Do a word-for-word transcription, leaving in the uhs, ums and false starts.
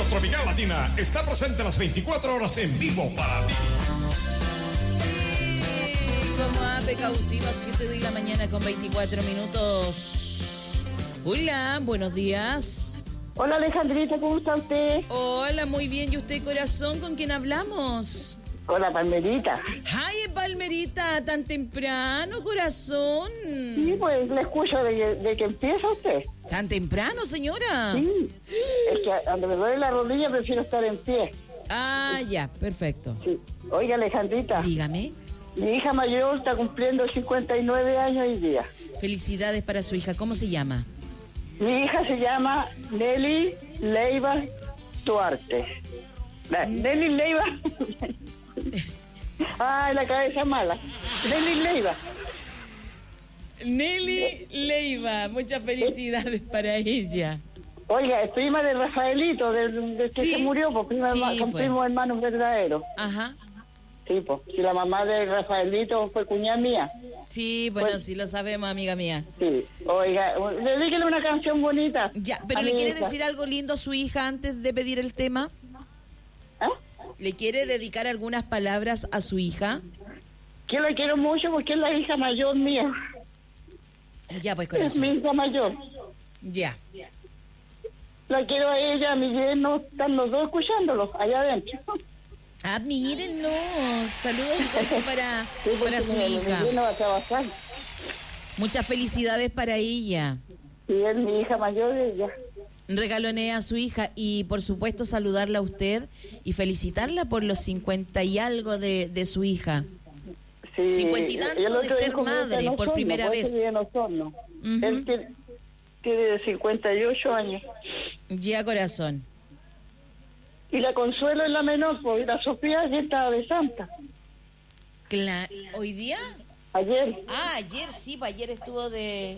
Tropical Latina está presente las veinticuatro horas en vivo para ti. Como ave cautiva, siete de la mañana con veinticuatro minutos. Hola, buenos días. Hola Alejandrita, ¿cómo está usted? Hola, muy bien. ¿Y usted, corazón? ¿Con quién hablamos? Hola, Palmerita. Ay, Palmerita, tan temprano, corazón. Sí, pues le escucho de, que- de que empieza usted. ¿Tan temprano, señora? Sí. Es que cuando me duele la rodilla prefiero estar en pie. Ah, ya, perfecto. Sí. Oiga, Alejandrita, Dígame. mi hija mayor está cumpliendo cincuenta y nueve años hoy día. Felicidades para su hija. ¿Cómo se llama? Mi hija se llama Nelly Leiva Duarte. La- Nelly Leiva. Ay, la cabeza mala. Nelly Leiva. Nelly Leiva. Muchas felicidades para ella. Oiga, es prima de Rafaelito, del de que Sí. se murió, pues prima, Sí, herma- son pues. primos hermanos verdaderos. Ajá. Sí, pues. Si la mamá de Rafaelito fue cuñada mía. Sí, bueno, Pues- sí lo sabemos, amiga mía. Sí. Oiga, dedíquele una canción bonita. Ya, pero a ¿le mi quiere hija. decir algo lindo a su hija antes de pedir el tema? ¿Ah? ¿Le quiere dedicar algunas palabras a su hija? Que la quiero mucho porque es la hija mayor mía. Ya, pues, Es mi corazón. hija mayor. Ya. La quiero a ella, a mi yerno, están los dos escuchándolos allá adentro. Ah, mírenlo. Saludos entonces para, Sí, porque para su mi- mi hija. yerno va a trabajar. Muchas felicidades para ella. Sí, es mi hija mayor ella. Regalonea a su hija y, por supuesto, saludarla a usted y felicitarla por los cincuenta y algo de, de su hija. Sí, Cincuenta y tanto el otro de ser hijo mío está madre en por Osorno, primera por eso vez. vive en Osorno. Ujú. Él tiene, tiene cincuenta y ocho años. Ya, corazón. Y la Consuelo es la menor, porque la Sofía ya estaba de santa. Cla- ¿Hoy día? Ayer. Ah, ayer sí, pues ayer estuvo de,